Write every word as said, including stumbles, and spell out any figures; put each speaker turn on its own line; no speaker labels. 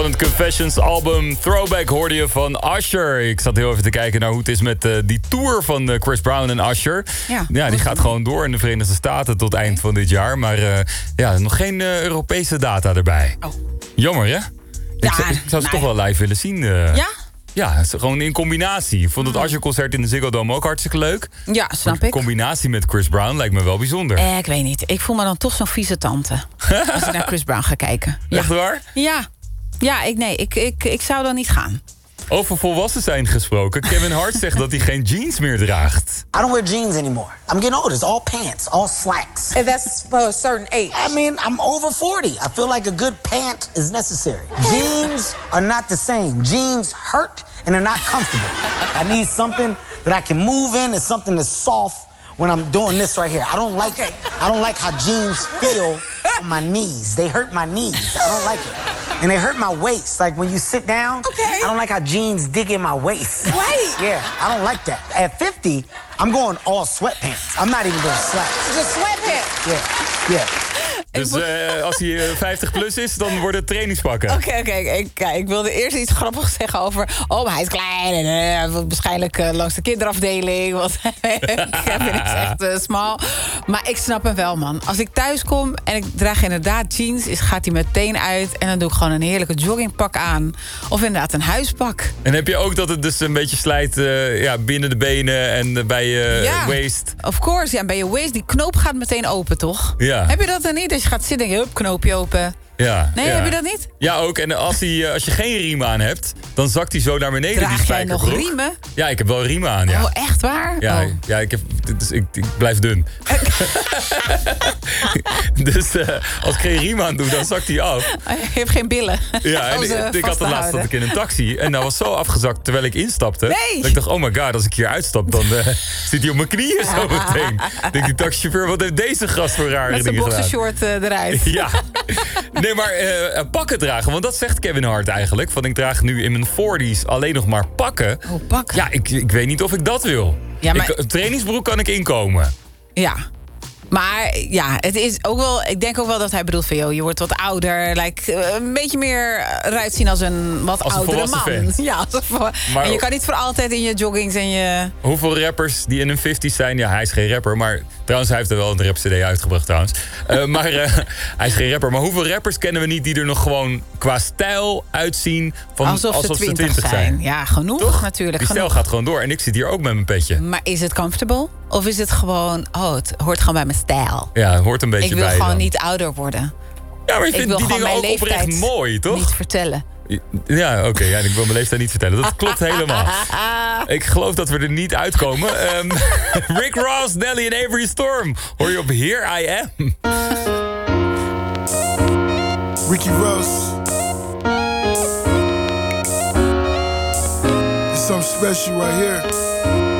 Het Confessions album Throwback hoorde je van Usher. Ik zat heel even te kijken naar hoe het is met uh, die tour van uh, Chris Brown en Usher.
Ja,
ja die gaat gewoon door in de Verenigde Staten tot eind van dit jaar. Maar uh, ja, nog geen uh, Europese data erbij.
Oh.
Jammer, hè?
Ja,
ik zou, ik zou ze
nee.
toch wel live willen zien. Uh,
Ja?
Ja, gewoon in combinatie. Ik vond het Usher-concert in de Ziggo Dome ook hartstikke leuk.
Ja, snap
Maar
ik.
combinatie met Chris Brown lijkt me wel bijzonder.
Eh, ik weet niet. Ik voel me dan toch zo'n vieze tante. Als ik naar Chris Brown ga kijken. Ja.
Echt waar?
Ja. Ja, ik, nee, ik, ik, ik zou dan niet gaan.
Over volwassen zijn gesproken. Kevin Hart zegt dat hij geen jeans meer draagt.
I don't wear jeans anymore. I'm getting older. It's all pants, all slacks.
And that's for a certain age.
I mean, I'm over forty. I feel like a good pant is necessary. Jeans are not the same. Jeans hurt and they're not comfortable. I need something that I can move in and something that's soft when I'm doing this right here. I don't like it. I don't like how jeans feel on my knees. They hurt my knees. I don't like it. And they hurt my waist. Like when you sit down,
Okay.
I don't like how jeans dig in my waist.
Right.
Yeah, I don't like that. At fifty, I'm going all sweatpants. I'm not even going slacks.
Just sweatpants.
Yeah, yeah.
Dus uh, als hij uh, vijftig plus is, dan worden het trainingspakken.
Oké, okay, oké. Okay, ik, ik wilde eerst iets grappigs zeggen over... Oh, maar hij is klein en uh, waarschijnlijk uh, langs de kinderafdeling. Want Kevin is echt uh, smal. Maar ik snap hem wel, man. Als ik thuis kom en ik draag inderdaad jeans... Is, gaat hij meteen uit en dan doe ik gewoon een heerlijke joggingpak aan. Of inderdaad een huispak.
En heb je ook dat het dus een beetje slijt uh, ja, binnen de benen en uh, bij je
ja,
waist?
Of course, ja, bij je waist. Die knoop gaat meteen open, toch?
Ja.
Heb je dat dan niet? Als je gaat zitten, denk je, hup, knoopje open.
Ja,
Nee,
ja.
heb je dat niet?
Ja, ook. En als, hij, als je geen riem aan hebt, dan zakt hij zo naar beneden.
Draag
die
jij nog
spijkerbroek.
riemen?
Ja, ik heb wel riemen aan, ja.
Oh, echt waar?
Ja,
Oh.
ja ik, heb, dus ik, ik blijf dun. Dus uh, als ik geen riem aan doe, dan zakt hij af.
Je hebt geen billen.
Ja, en
Om
ik,
ze
ik
vast
had
te
het laatst
houden.
dat ik in een taxi. En dat was zo afgezakt terwijl ik instapte.
Nee.
Dat ik dacht, oh my god, als ik hier uitstap, dan uh, zit hij op mijn knieën zo meteen. Ik denk die taxichauffeur, wat heeft deze gast voor rare
Met zijn
dingen gedaan?
boxershort uh, eruit.
Ja. Nee, maar uh, pakken dragen. Want dat zegt Kevin Hart eigenlijk. Van ik draag nu in mijn veertig's alleen nog maar pakken.
Oh, pakken.
Ja, ik, ik weet niet of ik dat wil.
Ja, maar-
ik, een trainingsbroek kan ik inkomen.
Ja. Maar ja, het is ook wel. Ik denk ook wel dat hij bedoelt van, joh, je wordt wat ouder. Like, uh, een beetje meer eruit zien als een wat
Als een
oudere man.
volwassen vent.
Ja, als een vol-
Maar-
en je kan niet voor altijd in je joggings en je.
Hoeveel rappers die in hun vijftig's zijn... Ja, hij is geen rapper, maar... Trouwens, hij heeft er wel een rap-cd uitgebracht trouwens. Uh, maar uh, hij is geen rapper. Maar hoeveel rappers kennen we niet... die er nog gewoon qua stijl uitzien... Van,
Alsof,
alsof
ze twintig zijn.
zijn.
Ja, genoeg
Toch?
natuurlijk.
Die
genoeg.
stijl gaat gewoon door. En ik zit hier ook met mijn petje.
Maar is het comfortable? Of is het gewoon, oh, het hoort gewoon bij mijn stijl?
Ja, hoort een beetje
Ik wil
bij
gewoon
dan.
niet ouder worden.
Ja, maar ik
Ik
vind
wil
die
gewoon
dingen
mijn
ook oprecht
leeftijd
mooi, toch?
niet vertellen.
Ja, oké. Okay, ja, ik wil mijn leeftijd niet vertellen. Dat klopt helemaal. Ik geloof dat we er niet uitkomen. Um, Rick Ross, Nelly en Avery Storm. Hoor je op Here I Am.
Ricky Ross. It's something special right here.